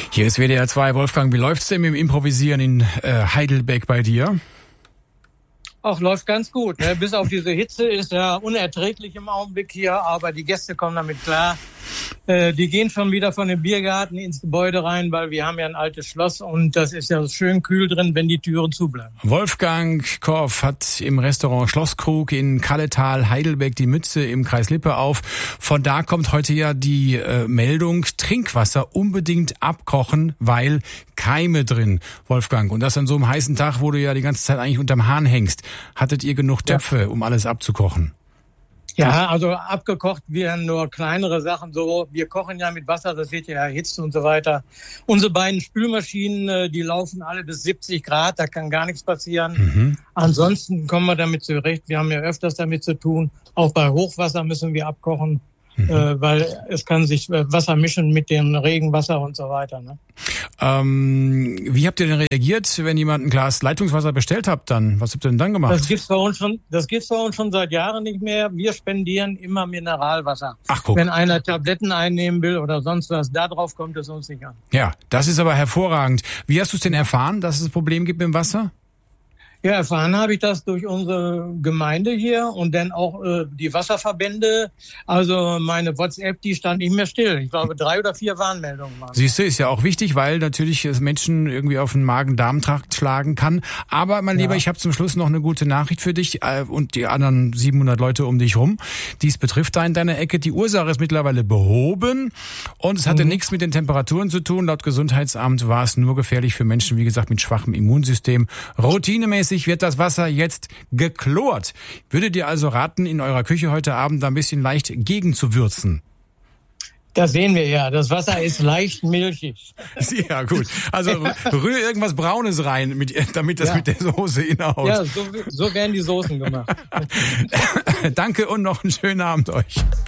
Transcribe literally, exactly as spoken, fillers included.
Hier ist W D R zwei, Wolfgang. Wie läuft's denn mit dem Improvisieren in äh, Heidelberg bei dir? Ach, läuft ganz gut. Ne? Bis auf diese Hitze ist ja unerträglich im Augenblick hier, aber die Gäste kommen damit klar. Äh, die gehen schon wieder von dem Biergarten ins Gebäude rein, weil wir haben ja ein altes Schloss und das ist ja schön kühl drin, wenn die Türen zubleiben. Wolfgang Korff hat im Restaurant Schlosskrug in Kalletal, Heidelberg, die Mütze im Kreis Lippe auf. Von da kommt heute ja die äh, Meldung, Trinkwasser unbedingt abkochen, weil Keime drin, Wolfgang. Und das an so einem heißen Tag, wo du ja die ganze Zeit eigentlich unterm Hahn hängst. Hattet ihr genug Töpfe, ja, um alles abzukochen? Ja, also abgekocht werden nur kleinere Sachen so. Wir kochen ja mit Wasser, das wird ja erhitzt und so weiter. Unsere beiden Spülmaschinen, die laufen alle bis siebzig Grad, da kann gar nichts passieren. Mhm. Ansonsten kommen wir damit zurecht. Wir haben ja öfters damit zu tun. Auch bei Hochwasser müssen wir abkochen, mhm. äh, weil es kann sich Wasser mischen mit dem Regenwasser und so weiter. Ne? Ähm, wie habt ihr denn reagiert, wenn jemand ein Glas Leitungswasser bestellt habt dann? Was habt ihr denn dann gemacht? Das gibt's bei uns schon, das gibt's bei uns schon seit Jahren nicht mehr. Wir spendieren immer Mineralwasser. Ach, guck. Wenn einer Tabletten einnehmen will oder sonst was, da drauf kommt es uns nicht an. Ja, das ist aber hervorragend. Wie hast du es denn erfahren, dass es ein Problem gibt mit dem Wasser? Ja, erfahren habe ich das durch unsere Gemeinde hier und dann auch äh, die Wasserverbände. Also meine WhatsApp, die stand nicht mehr still. Ich glaube, drei oder vier Warnmeldungen waren. Siehst du, ist ja auch wichtig, weil natürlich es Menschen irgendwie auf den Magen-Darm-Trakt schlagen kann. Aber mein ja. Lieber, ich habe zum Schluss noch eine gute Nachricht für dich äh, und die anderen siebenhundert Leute um dich rum. Dies betrifft da in deiner Ecke. Die Ursache ist mittlerweile behoben und es hatte mhm. nichts mit den Temperaturen zu tun. Laut Gesundheitsamt war es nur gefährlich für Menschen, wie gesagt, mit schwachem Immunsystem. Routinemäßig wird das Wasser jetzt geklort. Würde dir also raten, in eurer Küche heute Abend ein bisschen leicht gegenzuwürzen. Das sehen wir ja. Das Wasser ist leicht milchig. Ja, gut. Also rühre irgendwas Braunes rein, mit, damit das ja. mit der Soße inhaut. Ja, so, so werden die Soßen gemacht. Danke und noch einen schönen Abend euch.